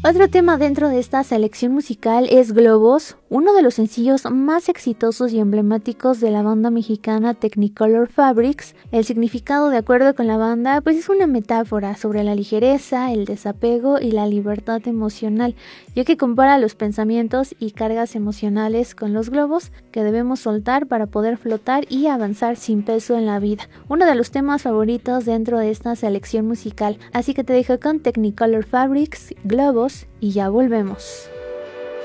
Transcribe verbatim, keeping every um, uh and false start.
Otro tema dentro de esta selección musical es Globos, uno de los sencillos más exitosos y emblemáticos de la banda mexicana Technicolor Fabrics. El significado, de acuerdo con la banda, pues es una metáfora sobre la ligereza, el desapego y la libertad emocional, ya que compara los pensamientos y cargas emocionales con los globos que debemos soltar para poder flotar y avanzar sin peso en la vida. Uno de los temas favoritos dentro de esta selección musical, así que te dejo con Technicolor Fabrics, Globos, y ya volvemos.